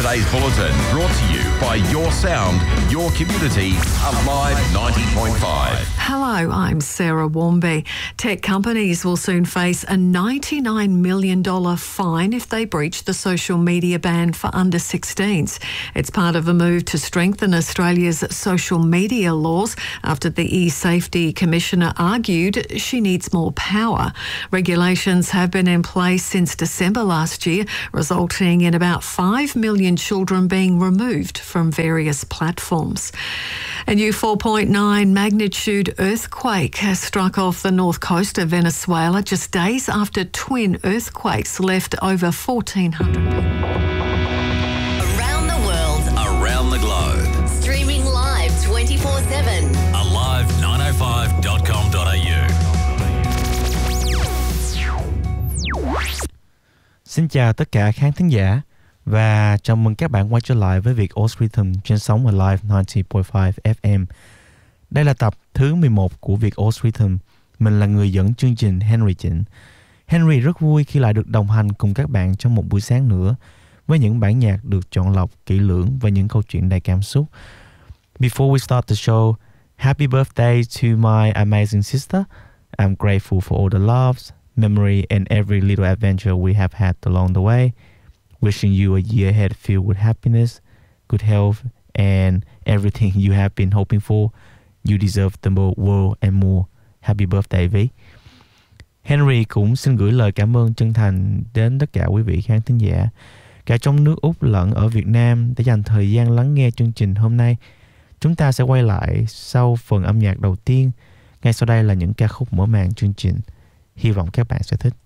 today's bulletin brought to you by Your Sound, Your Community, Alive 90.5. Hello, I'm Sarah Warmby. Tech companies will soon face a $99 million fine if they breach the social media ban for under 16s. It's part of a move to strengthen Australia's social media laws after the e-Safety Commissioner argued she needs more power. Regulations have been in place since December last year, resulting in about 5 million children being removed from various platforms. A new 4.9 magnitude earthquake has struck off the north coast of Venezuela just days after twin earthquakes left over 1,400 people. Around the world. Around the globe. Streaming live 24/7. Alive905.com.au. Xin chào tất cả khán thính giả và chào mừng các bạn quay trở lại với Việt Oz Rhythm trên sóng Alive 90.5 FM. Đây là tập thứ 11 của Việt Oz Rhythm. Mình là người dẫn chương trình Henry Trịnh. Henry rất vui khi lại được đồng hành cùng các bạn trong một buổi sáng nữa với những bản nhạc được chọn lọc kỹ lưỡng và những câu chuyện đầy cảm xúc. Before we start the show, happy birthday to my amazing sister. I'm grateful for all the loves, memory and every little adventure we have had along the way. Wishing you a year ahead filled with happiness, good health, and everything you have been hoping for. You deserve the world and more. Happy birthday, Vi. Henry cũng xin gửi lời cảm ơn chân thành đến tất cả quý vị khán thính giả, cả trong nước Úc lẫn ở Việt Nam, đã dành thời gian lắng nghe chương trình hôm nay. Chúng ta sẽ quay lại sau phần âm nhạc đầu tiên. Ngay sau đây là những ca khúc mở màn chương trình. Hy vọng các bạn sẽ thích.